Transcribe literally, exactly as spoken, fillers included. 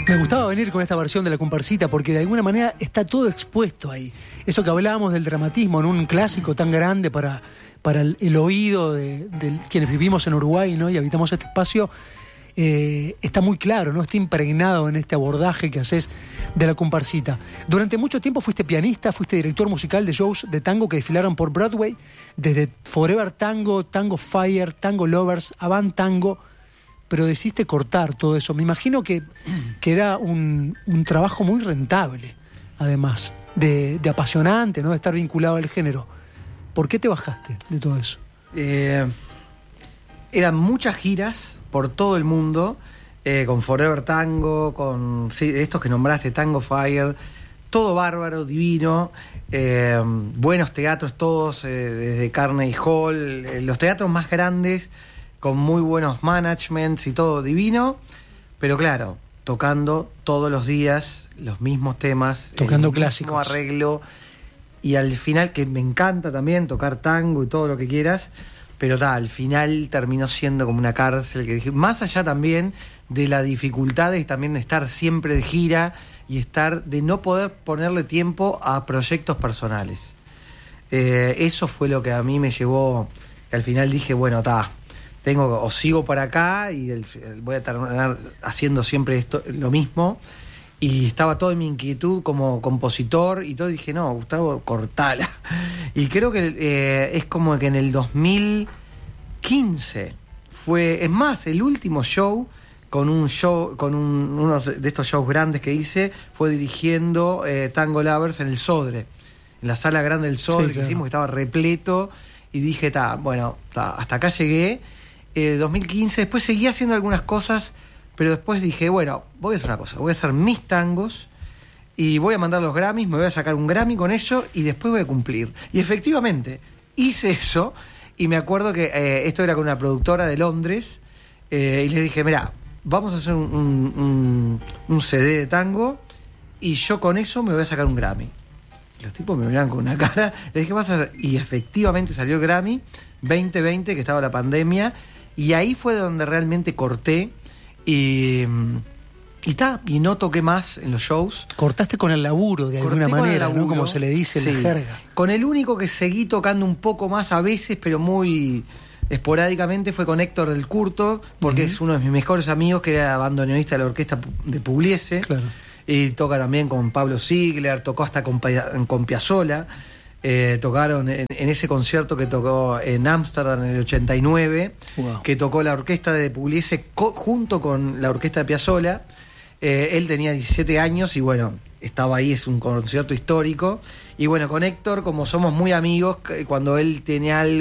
Me gustaba venir con esta versión de La Comparsita porque de alguna manera está todo expuesto ahí. Eso que hablábamos del dramatismo en un clásico tan grande para, para el, el oído de, de quienes vivimos en Uruguay, ¿no? Y habitamos este espacio, eh, está muy claro, ¿no? Está impregnado en este abordaje que haces de La Comparsita. Durante mucho tiempo fuiste pianista, fuiste director musical de shows de tango que desfilaron por Broadway, desde Forever Tango, Tango Fire, Tango Lovers, Avant Tango, pero decidiste cortar todo eso. Me imagino que, que era un, un trabajo muy rentable, además, de, de apasionante, ¿no? De estar vinculado al género. ¿Por qué te bajaste de todo eso? Eh, eran muchas giras por todo el mundo, eh, con Forever Tango, con sí, estos que nombraste, Tango Fire, todo bárbaro, divino, eh, buenos teatros todos, eh, desde Carnegie Hall, eh, los teatros más grandes, con muy buenos managements y todo divino, pero claro, tocando todos los días los mismos temas, tocando el clásicos, mismo arreglo, y al final, que me encanta también tocar tango y todo lo que quieras, pero ta, al final terminó siendo como una cárcel, que dije, más allá también de la dificultad de también estar siempre de gira y estar de no poder ponerle tiempo a proyectos personales. Eh, eso fue lo que a mí me llevó, que al final dije, bueno, ta, tengo o sigo por acá y el, el, voy a terminar haciendo siempre esto lo mismo, y estaba toda mi inquietud como compositor y todo, y dije, no, Gustavo, cortala. Y creo que eh, es como que en el dos mil quince fue, es más, el último show con un show, con un, uno de estos shows grandes que hice, fue dirigiendo eh, Tango Lovers en el Sodre, en la sala grande del Sodre, sí, claro, que hicimos, que estaba repleto, y dije, ta, bueno, ta, hasta acá llegué. Eh, dos mil quince, después seguí haciendo algunas cosas, pero después dije, bueno, voy a hacer una cosa, voy a hacer mis tangos y voy a mandar los Grammys, me voy a sacar un Grammy con eso y después voy a cumplir. Y efectivamente, hice eso, y me acuerdo que eh, esto era con una productora de Londres, eh, y les dije, mirá, vamos a hacer un, un, un, un C D de tango y yo con eso me voy a sacar un Grammy. Los tipos me miraban con una cara, les dije, vas a hacer, y efectivamente salió el Grammy veinte veinte, que estaba la pandemia. Y ahí fue donde realmente corté y y, ta, y no toqué más en los shows. Cortaste con el laburo, de Corté alguna manera, laburo, ¿no? Como se le dice en sí, la jerga. Con el único que seguí tocando un poco más a veces, pero muy esporádicamente, fue con Héctor del Curto, porque uh-huh. es uno de mis mejores amigos, que era bandoneonista de la orquesta de Pugliese. Claro. Y toca también con Pablo Ziegler, tocó hasta con, con Piazzolla. Eh, tocaron en, en ese concierto que tocó en Ámsterdam en el ochenta y nueve, wow. que tocó la orquesta de Pugliese co- junto con la orquesta de Piazzolla. Eh, él tenía diecisiete años y bueno, estaba ahí, es un concierto histórico. Y bueno, con Héctor, como somos muy amigos, cuando él tenía algo